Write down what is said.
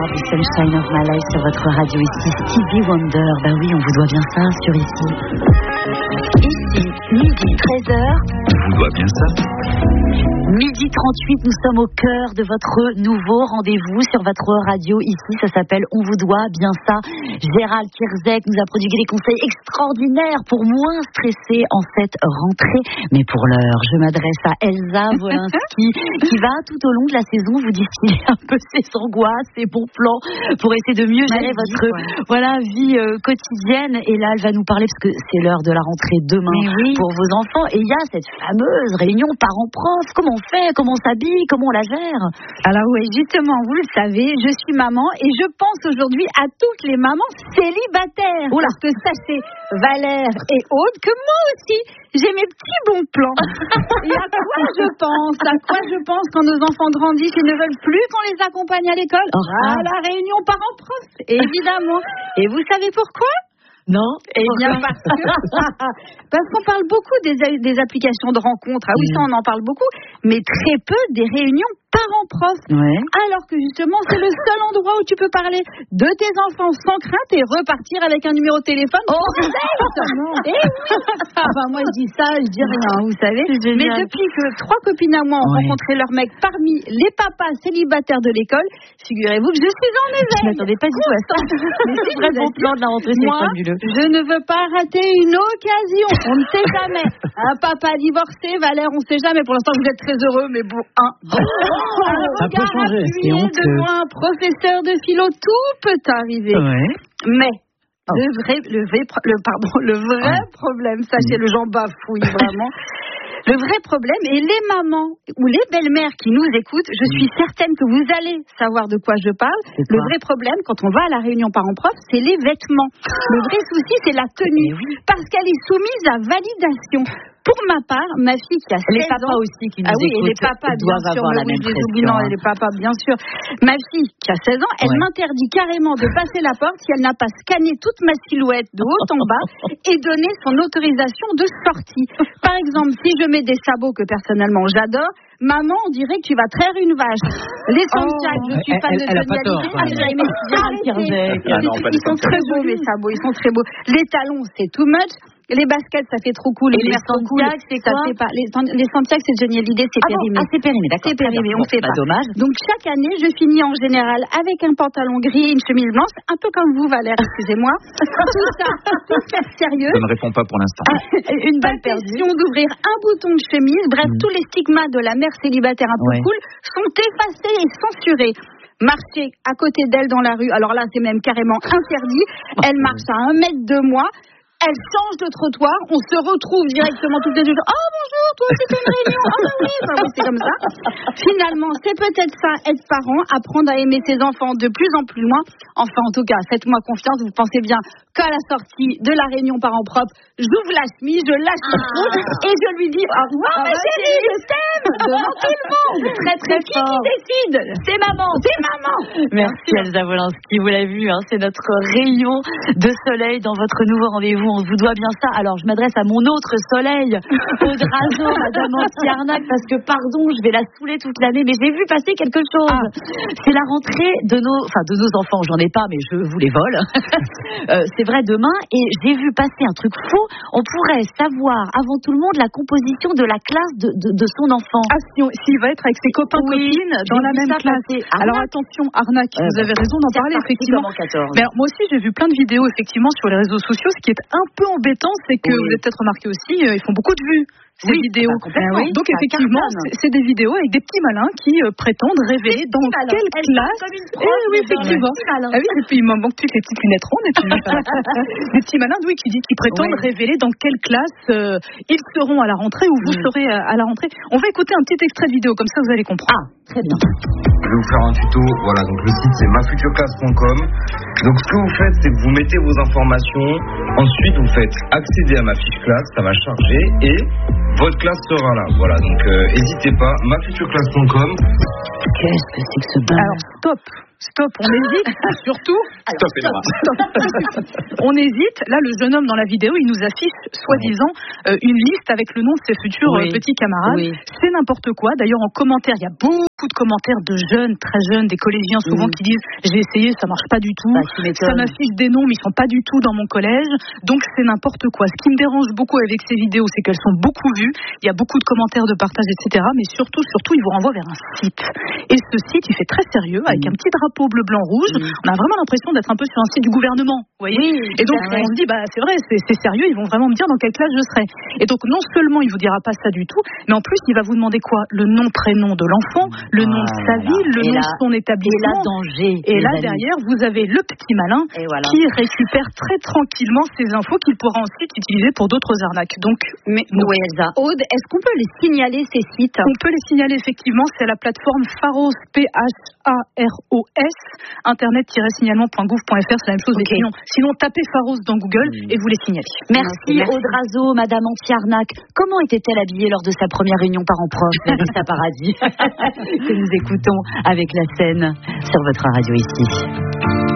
du Sunshine of My Life sur votre radio ici, Stevie Wonder. Bah oui, on vous doit bien ça sur ici. Ici, midi 13h. On vous doit bien ça. Midi 38, nous sommes au cœur de votre nouveau rendez-vous sur votre radio ici. Ça s'appelle On vous doit bien ça. Gérald Kierzek nous a prodigué des conseils extraordinaires pour moins stresser en cette rentrée. Mais pour l'heure, je m'adresse à Elsa Wolinski qui va tout au long de la saison vous distiller un peu ses angoisses, ses bons plans pour essayer de mieux gérer votre vie quotidienne. Et là, elle va nous parler parce que c'est l'heure de la rentrée demain pour vos enfants. Et il y a cette fameuse réunion parents-prof. Comment on fait, comment on s'habille, comment on la gère? Alors oui, justement, vous le savez, je suis maman et je pense aujourd'hui à toutes les mamans célibataires. Parce que sachez, Valère et Aude, que moi aussi, j'ai mes petits bons plans. Et à quoi je pense quand nos enfants grandissent et ne veulent plus qu'on les accompagne à l'école? À la réunion parents-prof, évidemment. Et vous savez pourquoi? Non, eh bien parce qu'on parle beaucoup des applications de rencontres. Ah oui, ça on en parle beaucoup, mais très peu des réunions parents-prof. Alors que justement, c'est le seul endroit où tu peux parler de tes enfants sans crainte et repartir avec un numéro de téléphone. Et oui. Enfin, moi je dis ça, je dis rien, vous savez. Mais depuis que 3 copines à moi ont rencontré leur mec parmi les papas célibataires de l'école, figurez-vous que je suis en éveil. Je m'attendais pas du tout à ça. Mais c'est vrai, bon plan de la rentrée, c'est fabuleux. Je ne veux pas rater une occasion. On ne sait jamais. Un papa divorcé, Valère, on ne sait jamais. Pour l'instant, vous êtes très heureux, mais bon, ça peut changer. C'est honteux. Devant un professeur de philo, tout peut arriver. Mais le vrai problème, sachez, le Jean bafouille vraiment. Le vrai problème, et les mamans ou les belles-mères qui nous écoutent, je suis certaine que vous allez savoir de quoi je parle. Le vrai problème, quand on va à la réunion parents-prof, c'est les vêtements. Le vrai souci, c'est la tenue. Parce qu'elle est soumise à validation. Pour ma part, ma fille qui a 16 ans... Les papas aussi qui nous écoutent les papas, bien sûr, avoir la même pression. Non, les papas, bien sûr. Ma fille qui a 16 ans, elle m'interdit carrément de passer la porte si elle n'a pas scanné toute ma silhouette de haut en bas et donné son autorisation de sortie. Par exemple, si je mets des sabots que personnellement j'adore, maman, on dirait que tu vas traire une vache. Les Santiago, je suis fan de Johnny Hallyday. Ils sont très beaux, mes sabots, ils sont très beaux. Les talons, c'est too much. Les baskets, ça fait trop cool. Et les Santiago, c'est quoi? Les Santiago, c'est Johnny Hallyday, c'est périmé. C'est périmé, d'accord. C'est périmé, on fait pas. Dommage. Donc, chaque année, je finis en général avec un pantalon gris et une chemise blanche, un peu comme vous, Valère, excusez-moi. Tout ça sérieux. Je ne réponds pas pour l'instant. Une balle perdue. D'ouvrir un bouton de chemise. Bref, tous les stigmates de la mère célibataire un peu cool sont effacés et censurés. Marcher à côté d'elle dans la rue, alors là, c'est même carrément interdit. Elle marche à 1 mètre de moi. Elle change de trottoir, on se retrouve directement toutes les deux. Oh bonjour, toi c'était une réunion. Ah bah oui, c'est comme ça. Finalement, c'est peut-être ça, être parent, apprendre à aimer ses enfants de plus en plus loin. Enfin, en tout cas, faites-moi confiance, vous pensez bien qu'à la sortie de la réunion parents-propres, j'ouvre la chemise, je lâche le foot et je lui dis au revoir ma chérie, je t'aime devant tout le monde. Très très fort. Qui décide? C'est maman. Merci Elsa Wolinski, vous l'avez vu, c'est notre rayon de soleil dans votre nouveau rendez-vous. On vous doit bien ça. Alors, je m'adresse à mon autre soleil, Aude Razo, Madame Anti-Arnaque, parce que, pardon, je vais la saouler toute l'année, mais j'ai vu passer quelque chose. C'est la rentrée de nos enfants. J'en ai pas, mais je vous les vole. C'est vrai, demain, et j'ai vu passer un truc fou. On pourrait savoir, avant tout le monde, la composition de la classe de son enfant. S'il va être avec ses copains-copines dans la même classe. Alors, attention, Arnaque, vous avez raison d'en parler, effectivement. Mais moi aussi, j'ai vu plein de vidéos, effectivement, sur les réseaux sociaux, ce qui est un peu embêtant, c'est que vous avez peut-être remarqué aussi, ils font beaucoup de vues. Ces vidéos. Donc effectivement, c'est des vidéos avec des petits malins qui prétendent révéler dans quelle classe. Oui, effectivement. Et puis il m'en manque toutes les petites lunettes rondes et puis des petits malins, qui prétendent révéler dans quelle classe ils seront à la rentrée ou vous serez à la rentrée. On va écouter un petit extrait de vidéo, comme ça vous allez comprendre. Très bien. Je vais vous faire un tuto. Voilà, donc le site c'est mafutureclasse.com. Donc ce que vous faites, c'est que vous mettez vos informations. Ensuite, vous faites accéder à ma fiche classe, ça va charger et votre classe sera là. Voilà, donc n'hésitez pas, mafutureclasse.com. Qu'est-ce que c'est que ce bain? Alors, stop. stop, on hésite, surtout. On hésite. Là, le jeune homme dans la vidéo, il nous affiche, soi-disant, une liste avec le nom de ses futurs petits camarades. Oui. C'est n'importe quoi. D'ailleurs, en commentaire, il y a beaucoup de commentaires de jeunes, très jeunes, des collégiens souvent qui disent j'ai essayé, ça marche pas du tout. Ça m'affiche des noms, mais ils sont pas du tout dans mon collège. Donc c'est n'importe quoi. Ce qui me dérange beaucoup avec ces vidéos, c'est qu'elles sont beaucoup vues. Il y a beaucoup de commentaires, de partage, etc. Mais surtout, ils vous renvoient vers un site. Et ce site, il fait très sérieux, avec un petit drapeau bleu, blanc, rouge. On a vraiment l'impression d'être un peu sur un site du gouvernement. Vous voyez. Et donc on se dit c'est vrai, c'est sérieux. Ils vont vraiment me dire dans quelle classe je serai. Et donc non seulement il vous dira pas ça du tout, mais en plus il va vous demander quoi? Le nom, prénom de l'enfant, le nom de sa ville, le nom de son établissement. Et là derrière vous avez le petit malin qui récupère très tranquillement ces infos qu'il pourra ensuite utiliser pour d'autres arnaques. Donc, Aude, est-ce qu'on peut les signaler ces sites? On peut les signaler effectivement. C'est la plateforme Pharos, PHAROS, internet-signalement.gouv.fr. C'est la même chose. Sinon tapez Pharos dans Google et vous les signalez. Merci Aude Razo, Madame anti-arnaque. Comment était-elle habillée lors de sa première réunion parents-prof Vanessa Paradis que nous écoutons avec la scène sur votre radio ici.